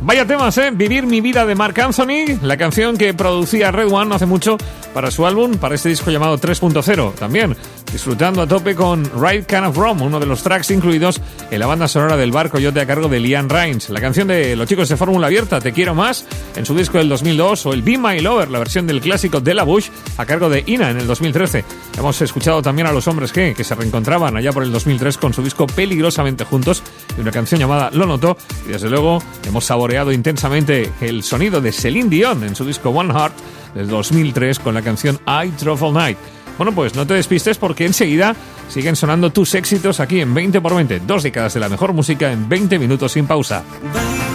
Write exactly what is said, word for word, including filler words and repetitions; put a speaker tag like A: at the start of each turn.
A: Vaya temas, ¿eh? Vivir mi vida de Marc Anthony, la canción que producía Red One hace mucho para su álbum, para este disco llamado tres punto cero. También disfrutando a tope con Right Kind of Rum, uno de los tracks incluidos en la banda sonora del Bar Coyote a cargo de Liam Raines. La canción de los chicos de Fórmula Abierta, Te Quiero Más, en su disco del dos mil dos, o el Be My Lover, la versión del clásico de La Bush a cargo de Ina en el dos mil trece. Hemos escuchado también a los Hombres G, que se reencontraban allá por el dos mil tres con su disco Peligrosamente Juntos y una canción llamada Lo Noto. Y desde luego hemos saboreado intensamente el sonido de Celine Dion en su disco One Heart del dos mil tres con la canción I Drove All Night. Bueno, pues no te despistes porque enseguida siguen sonando tus éxitos aquí en veinte por veinte, dos décadas de la mejor música en veinte minutos sin pausa.